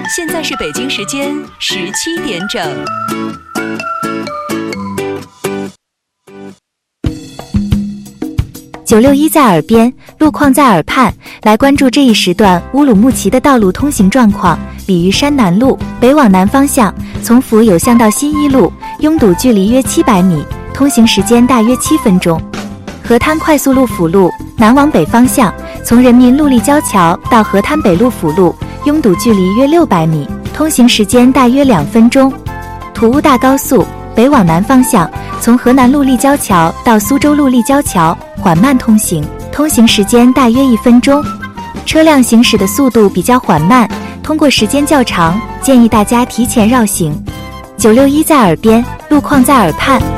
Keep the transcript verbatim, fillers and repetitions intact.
现在是北京时间十七点整。 九六一在耳边，路况在耳畔，来关注这一时段乌鲁木齐的道路通行状况。鲤鱼山南路北往南方向，从府有巷到新一路，拥堵距离约七百米，通行时间大约七分钟。河滩快速路辅路南往北方向，从人民路立交桥到河滩北路辅路，拥堵距离约六百米，通行时间大约两分钟。土乌大高速北往南方向，从河南路立交桥到苏州路立交桥，缓慢通行，通行时间大约一分钟。车辆行驶的速度比较缓慢，通过时间较长，建议大家提前绕行。九六一在耳边，路况在耳畔。